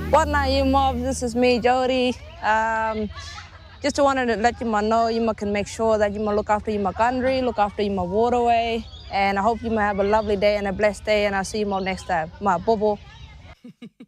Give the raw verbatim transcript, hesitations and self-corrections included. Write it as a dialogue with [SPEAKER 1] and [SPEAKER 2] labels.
[SPEAKER 1] What now, you mob? This is me, Jody. Um, just wanted to let you know you can make sure that you look after your country, look after your waterway, and I hope you have a lovely day and a blessed day. And I'll see you all next time. My bobo.